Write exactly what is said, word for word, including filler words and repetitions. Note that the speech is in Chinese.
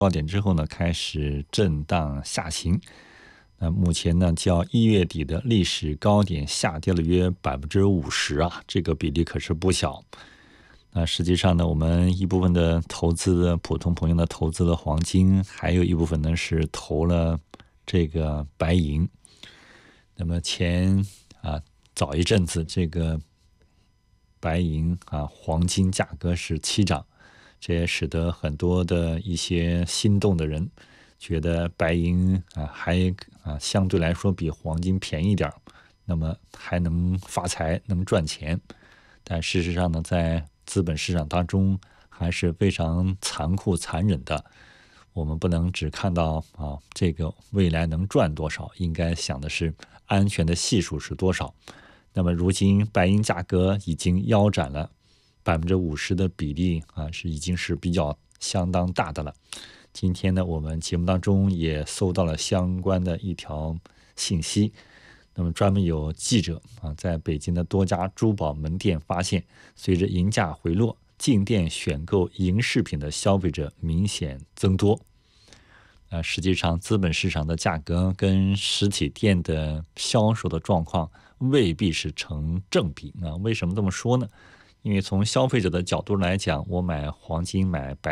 高点之后呢，开始震荡下行。那目前呢，较一月底的历史高点下跌了约百分之五十啊，这个比例可是不小。那实际上呢，我们一部分的投资的普通朋友呢，投资了黄金，还有一部分呢是投了这个白银。那么前啊早一阵子，这个白银啊黄金价格是齐涨，这也使得很多的一些心动的人觉得白银啊还啊相对来说比黄金便宜点，那么还能发财，能赚钱。但事实上呢，在资本市场当中还是非常残酷残忍的。我们不能只看到啊这个未来能赚多少，应该想的是安全的系数是多少。那么如今白银价格已经腰斩了百分之五十的比例啊，是已经是比较相当大的了。今天呢，我们节目当中也搜到了相关的一条信息。那么专门有记者啊，在北京的多家珠宝门店发现，随着银价回落，进店选购银饰品的消费者明显增多。呃，实际上资本市场的价格跟实体店的销售的状况未必是成正比啊。为什么这么说呢？因为从消费者的角度来讲，我买黄金买白